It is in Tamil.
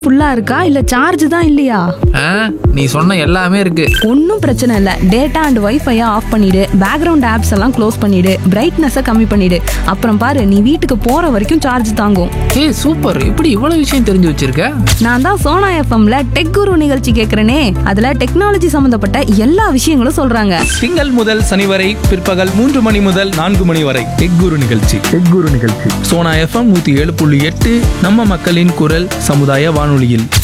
ஃபுல்லா இருக்கா இல்ல சார்ஜ் தான் இல்லையா? நீ சொன்ன எல்லாமே இருக்கு. ஒன்றும் பிரச்சனை இல்லை. டேட்டா அண்ட் வைஃபையை ஆஃப் பண்ணிடு, பேக்ரவுண்ட் ஆப்ஸ் எல்லாம் க்ளோஸ் பண்ணிடு, பிரைட்னஸை கம்மி பண்ணிடு. அப்புறம் பாரு, நீ வீட்டுக்கு போற வரைக்கும் சார்ஜ் தாங்கும். ஏய் சூப்பர், இப்படி இவ்வளவு விஷயம் தெரிஞ்சு வச்சிருக்க. நான் தான் சோனா எஃப்எம்ல டெக் குரு நிகழ்ச்சி கேட்கறேனே, அதுல டெக்னாலஜி சம்பந்தப்பட்ட எல்லா விஷயங்களும் சொல்றாங்க. திங்கள் முதல் சனி வரை பிற்பகல் 3 மணி முதல் 4 மணி வரை டெக் குரு நிகழ்ச்சி. சோனா எஃப்எம் 107.8 நம்ம மக்களின் குரல் சமுதாய வானொலியில்.